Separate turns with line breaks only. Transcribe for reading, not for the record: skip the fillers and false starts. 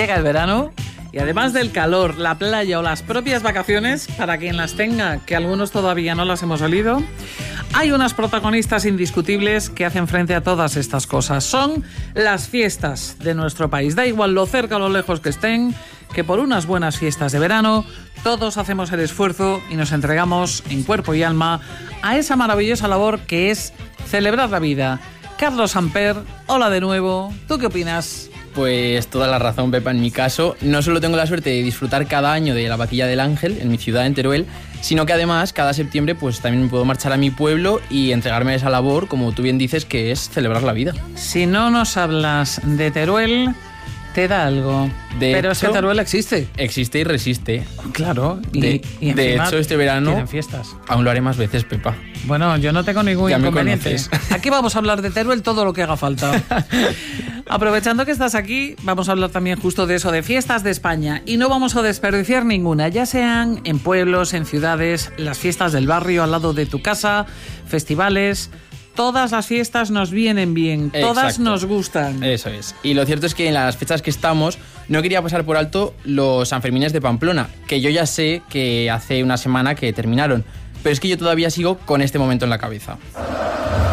llega el verano y además del calor, la playa o las propias vacaciones, para quien las tenga, que algunos todavía no las hemos olido, hay unas protagonistas indiscutibles que hacen frente a todas estas cosas. Son las fiestas de nuestro país. Da igual lo cerca o lo lejos que estén, que por unas buenas fiestas de verano todos hacemos el esfuerzo y nos entregamos en cuerpo y alma a esa maravillosa labor que es celebrar la vida. Carlos Samper, hola de nuevo. ¿Tú qué opinas?
Pues toda la razón, Pepa. En mi caso, no solo tengo la suerte de disfrutar cada año de la Vaquilla del Ángel, en mi ciudad, en Teruel, sino que además, cada septiembre, pues también puedo marchar a mi pueblo y entregarme a esa labor, como tú bien dices, que es celebrar la vida.
Si no nos hablas de Teruel, te da algo. Pero es que Teruel existe.
Existe y resiste.
Claro.
De hecho, este verano
tienen fiestas.
Aún lo haré más veces, Pepa.
Bueno, yo no tengo ningún inconveniente. Aquí vamos a hablar de Teruel todo lo que haga falta. Aprovechando que estás aquí, vamos a hablar también justo de eso, de fiestas de España. Y no vamos a desperdiciar ninguna, ya sean en pueblos, en ciudades, las fiestas del barrio al lado de tu casa, festivales. Todas las fiestas nos vienen bien, todas
Exacto.
nos gustan.
Eso es. Y lo cierto es que en las fechas que estamos, no quería pasar por alto los Sanfermines de Pamplona, que yo ya sé que hace una semana que terminaron, pero es que yo todavía sigo con este momento en la cabeza.